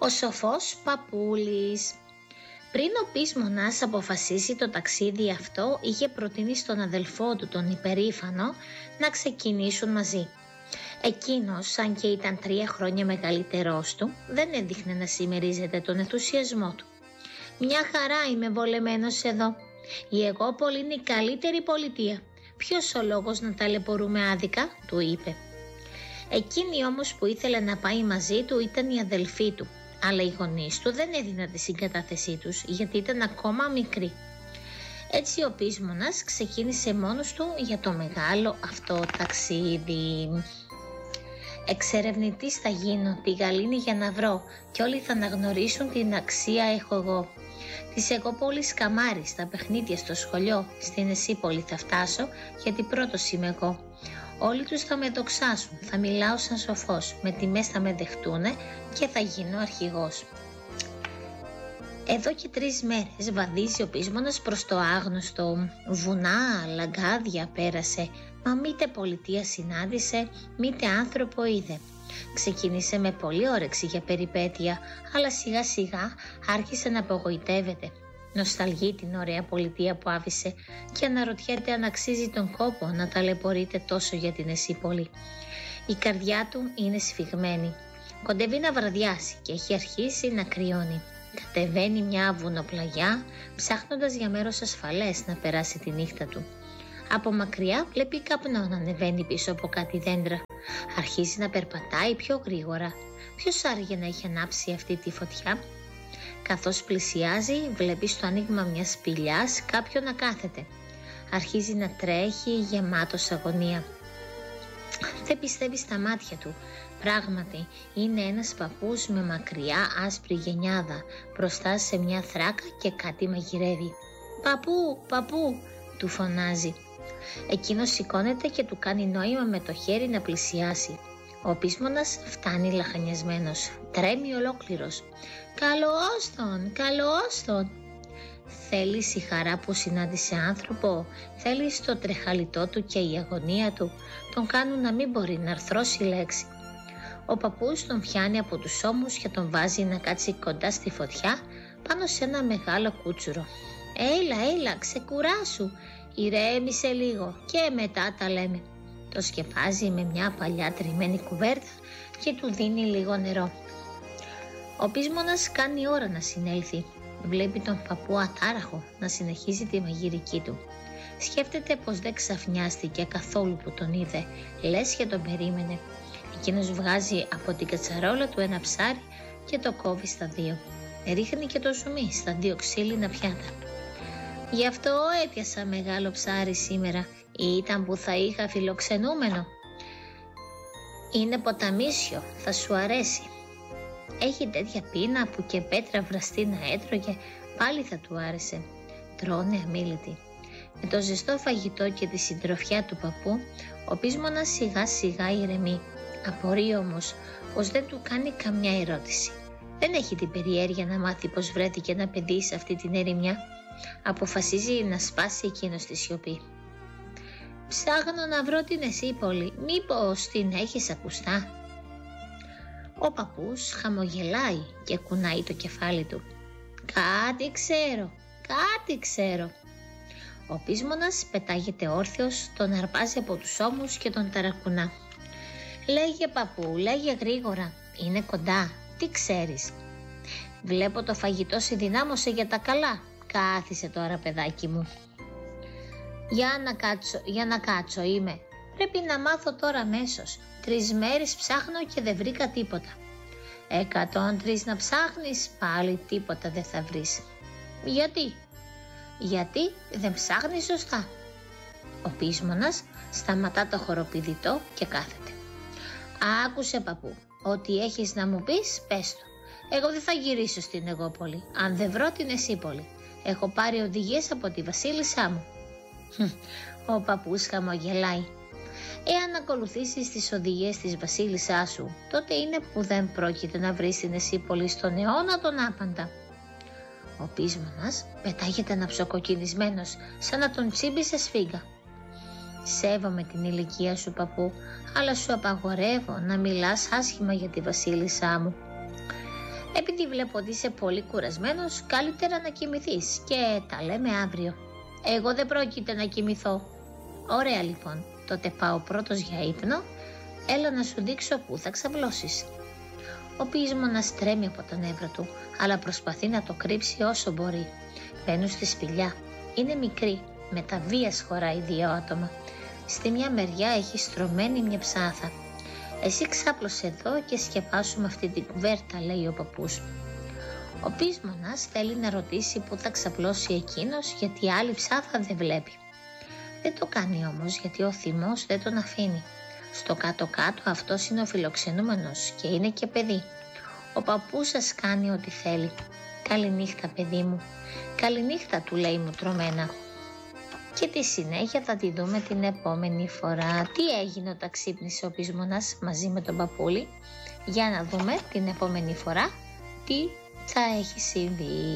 Ο σοφός παππούλης. Πριν ο Πείσμονας αποφασίσει το ταξίδι αυτό, είχε προτείνει στον αδελφό του, τον υπερήφανο, να ξεκινήσουν μαζί. Εκείνος, αν και ήταν 3 χρόνια μεγαλύτερός του, δεν έδειχνε να συμμερίζεται τον ενθουσιασμό του. «Μια χαρά είμαι βολεμένος εδώ. Η Αιγόπολη είναι η καλύτερη πολιτεία. Ποιος ο λόγος να ταλαιπωρούμε άδικα?» του είπε. Εκείνη όμως που ήθελε να πάει μαζί του ήταν η αδελφή του, αλλά οι γονείς του δεν έδιναν τη συγκατάθεσή τους γιατί ήταν ακόμα μικροί. Έτσι ο Πείσμονας ξεκίνησε μόνος του για το μεγάλο αυτό ταξίδι. «Εξερευνητής θα γίνω, τη γαλήνη για να βρω και όλοι θα αναγνωρίσουν την αξία έχω εγώ. Της Αιγόπολης καμάρι, στα παιχνίδια στο σχολείο, στην Εσύπολη θα φτάσω γιατί πρώτος είμαι εγώ. Όλοι τους θα με δοξάσουν, θα μιλάω σαν σοφός, με τιμές θα με δεχτούνε και θα γίνω αρχηγός». Εδώ και 3 μέρες βαδίζει ο Πείσμονας προς το άγνωστο. Βουνά, λαγκάδια πέρασε, μα μήτε πολιτεία συνάντησε, μήτε άνθρωπο είδε. Ξεκίνησε με πολλή όρεξη για περιπέτεια, αλλά σιγά σιγά άρχισε να απογοητεύεται. Νοσταλγεί την ωραία πολιτεία που άφησε και αναρωτιέται αν αξίζει τον κόπο να ταλαιπωρείται τόσο για την Εσύπολη. Η καρδιά του είναι σφιγμένη. Κοντεύει να βραδιάσει και έχει αρχίσει να κρυώνει. Κατεβαίνει μια βουνοπλαγιά ψάχνοντας για μέρος ασφαλές να περάσει τη νύχτα του. Από μακριά βλέπει καπνό να ανεβαίνει πίσω από κάτι δέντρα. Αρχίζει να περπατάει πιο γρήγορα. Ποιος άραγε να έχει ανάψει αυτή τη φωτιά? Καθώς πλησιάζει βλέπει στο άνοιγμα μιας σπηλιάς κάποιον να κάθεται. Αρχίζει να τρέχει γεμάτος αγωνία. Δεν πιστεύει στα μάτια του. Πράγματι είναι ένας παππούς με μακριά άσπρη γενιάδα μπροστά σε μια θράκα και κάτι μαγειρεύει. «Παππού, παππού», του φωνάζει. Εκείνος σηκώνεται και του κάνει νόημα με το χέρι να πλησιάσει. Ο Πείσμονας φτάνει λαχανιασμένος, τρέμει ολόκληρος. «Καλώς τον, καλώς τον». Θέλεις η χαρά που συνάντησε άνθρωπο, θέλεις το τρεχαλιτό του και η αγωνία του, τον κάνουν να μην μπορεί να αρθρώσει λέξη. Ο παππούς τον πιάνει από τους ώμους και τον βάζει να κάτσει κοντά στη φωτιά πάνω σε ένα μεγάλο κούτσουρο. Έλα, ξεκουράσου, ηρέμησε λίγο και μετά τα λέμε». Το σκεπάζει με μια παλιά τριμμένη κουβέρτα και του δίνει λίγο νερό. Ο Πείσμονας κάνει ώρα να συνέλθει. Βλέπει τον παππού ατάραχο να συνεχίζει τη μαγειρική του. Σκέφτεται πως δεν ξαφνιάστηκε καθόλου που τον είδε, λες και τον περίμενε. Εκείνος βγάζει από την κατσαρόλα του ένα ψάρι και το κόβει στα 2. Ρίχνει και το ζουμί στα 2 ξύλινα πιάτα. «Γι' αυτό έπιασα μεγάλο ψάρι σήμερα, ήταν που θα είχα φιλοξενούμενο. Είναι ποταμίσιο, θα σου αρέσει. Έχει τέτοια πείνα που και πέτρα βραστή να έτρωγε, πάλι θα του άρεσε». Τρώνε αμίλητοι. Με το ζεστό φαγητό και τη συντροφιά του παππού, ο Πείσμονας σιγά σιγά ηρεμεί. Απορεί όμως πως δεν του κάνει καμιά ερώτηση. Δεν έχει την περιέργεια να μάθει πως βρέθηκε ένα παιδί σε αυτή την ερημιά. Αποφασίζει να σπάσει εκείνος τη σιωπή. «Ψάχνω να βρω την Εσύπολη, μήπως την έχεις ακουστά?» Ο παππούς χαμογελάει και κουνάει το κεφάλι του. Κάτι ξέρω». Ο Πείσμονας πετάγεται όρθιος, τον αρπάζει από τους ώμους και τον ταρακουνά. «Λέγε παππού, λέγε γρήγορα, είναι κοντά, τι ξέρεις?» «Βλέπω το φαγητό συνδυνάμωσε για τα καλά. Κάθισε τώρα παιδάκι μου». Για να κάτσω είμαι. Πρέπει να μάθω τώρα αμέσως. 3 μέρες ψάχνω και δεν βρήκα τίποτα». 103 να ψάχνεις, πάλι τίποτα δεν θα βρεις. Γιατί δεν ψάχνεις σωστά». Ο Πείσμονας σταματά το χοροπηδητό και κάθεται. «Άκουσε παππού, ό,τι έχεις να μου πεις πες το. Εγώ δεν θα γυρίσω στην Αιγόπολη αν δεν βρω την Εσύπολη. Έχω πάρει οδηγίες από τη βασίλισσά μου». Ο παππούς χαμογελάει. «Εάν ακολουθήσεις τις οδηγίες της βασίλισσάς σου, τότε είναι που δεν πρόκειται να βρεις την Εσύπολη στον αιώνα τον άπαντα». Ο Πείσμονας πετάγεται αναψοκοκκινισμένος, σαν να τον τσίμπησε σφίγγα. «Σέβομαι την ηλικία σου παππού, αλλά σου απαγορεύω να μιλάς άσχημα για τη βασίλισσά μου». Επειδή βλέπω ότι είσαι πολύ κουρασμένος, καλύτερα να κοιμηθείς και τα λέμε αύριο. Εγώ δεν πρόκειται να κοιμηθώ. Ωραία λοιπόν, τότε πάω πρώτος για ύπνο, έλα να σου δείξω πού θα ξαπλώσεις. Ο πείσμονας τρέμει από τα νεύρα του, αλλά προσπαθεί να το κρύψει όσο μπορεί. Μπαίνουν στη σπηλιά. Είναι μικρή, με τα βίας χωράει 2 άτομα. Στη μια μεριά έχει στρωμένη μια ψάθα. Εσύ ξάπλωσε εδώ και σκεπάσουμε αυτή την κουβέρτα, λέει ο παππούς. Ο πείσμονας θέλει να ρωτήσει πού θα ξαπλώσει εκείνος, γιατί άλλη ψάθα δεν βλέπει. Δεν το κάνει όμως, γιατί ο θυμός δεν τον αφήνει. Στο κάτω-κάτω αυτός είναι ο φιλοξενούμενος και είναι και παιδί. Ο παππούς σας κάνει ό,τι θέλει. «Καληνύχτα, παιδί μου». «Καληνύχτα», του λέει μουτρωμένα. Και τη συνέχεια θα τη δούμε την επόμενη φορά. Τι έγινε όταν ξύπνησε ο πείσμονας μαζί με τον παππούλη? Για να δούμε την επόμενη φορά τι θα έχει συμβεί.